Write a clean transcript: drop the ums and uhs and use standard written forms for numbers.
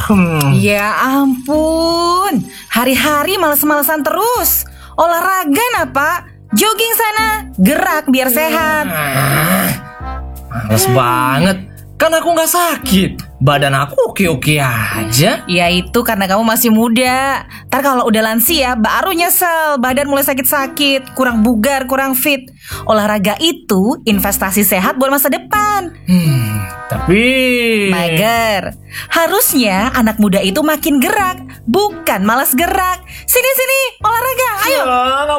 Ya ampun, hari-hari males-malesan terus. Olahraga nah Pak, jogging sana, gerak biar sehat. Males banget. Kan aku gak sakit. Badan aku oke-oke aja. Ya itu karena kamu masih muda. Ntar kalau udah lansia baru nyesel, badan mulai sakit-sakit, kurang bugar, kurang fit. Olahraga itu investasi sehat buat masa depan. Tapi Mager. Harusnya anak muda itu makin gerak, bukan malas gerak. Sini olahraga, ayo. Nggak